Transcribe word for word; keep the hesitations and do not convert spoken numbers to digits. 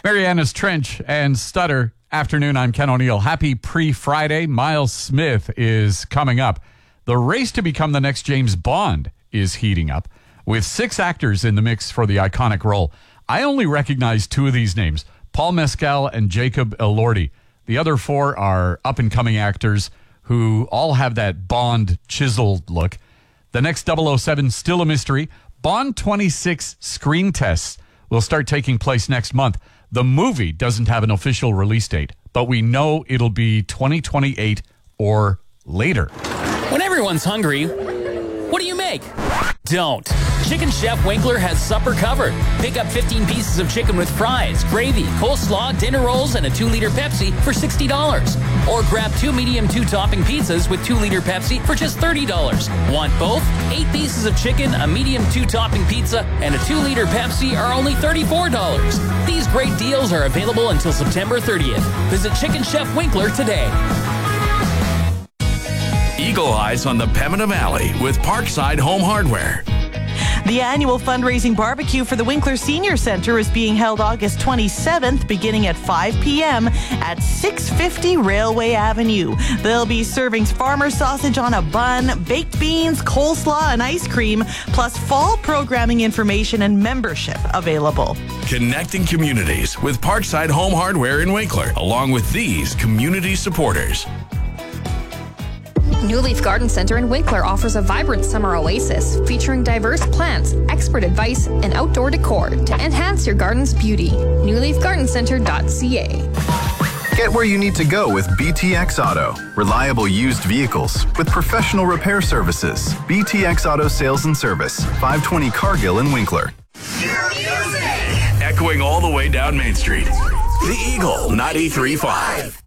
Mariana's Trench and Stutter. Afternoon, I'm Ken O'Neill. Happy pre-Friday. Miles Smith is coming up. The race to become the next James Bond is heating up, with six actors in the mix for the iconic role. I only recognize two of these names, Paul Mescal and Jacob Elordi. The other four are up-and-coming actors who all have that Bond chiseled look. The next double oh seven, still a mystery. Bond twenty-six screen tests will start taking place next month. The movie doesn't have an official release date, but we know it'll be twenty twenty-eight or later. When everyone's hungry, what do you make? Don't. Chicken Chef Winkler has supper covered. Pick up fifteen pieces of chicken with fries, gravy, coleslaw, dinner rolls, and a two liter Pepsi for sixty dollars. Or grab two medium two-topping pizzas with two liter Pepsi for just thirty dollars. Want both? Eight pieces of chicken, a medium two-topping pizza, and a two liter Pepsi are only thirty-four dollars. These great deals are available until September thirtieth. Visit Chicken Chef Winkler today. Eagle Eyes on the Pembina Valley with Parkside Home Hardware. The annual fundraising barbecue for the Winkler Senior Center is being held August twenty-seventh, beginning at five p.m. at six fifty Railway Avenue. They'll be serving farmer sausage on a bun, baked beans, coleslaw, and ice cream, plus fall programming information and membership available. Connecting communities with Parkside Home Hardware in Winkler, along with these community supporters. New Leaf Garden Center in Winkler offers a vibrant summer oasis featuring diverse plants, expert advice, and outdoor decor to enhance your garden's beauty. new leaf garden center dot c a. Get where you need to go with B T X Auto. Reliable used vehicles with professional repair services. B T X Auto Sales and Service, five twenty Cargill in Winkler. Echoing all the way down Main Street. The Eagle ninety-three point five.